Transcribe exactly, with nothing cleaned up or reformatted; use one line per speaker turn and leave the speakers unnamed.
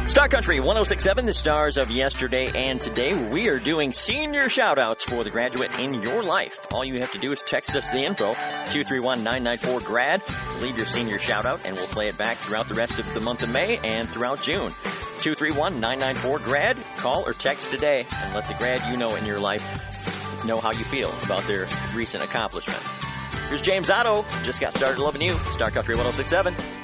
Star Country one oh six point seven, the stars of yesterday and today. We are doing senior shout-outs for the graduate in your life. All you have to do is text us the info, two three one, nine nine four, G R A D. Leave your senior shout-out, and we'll play it back throughout the rest of the month of May and throughout June. two three one, nine nine four, G R A D. Call or text today and let the grad you know in your life know how you feel about their recent accomplishment. Here's James Otto. Just got started loving you. Star Country one oh six point seven.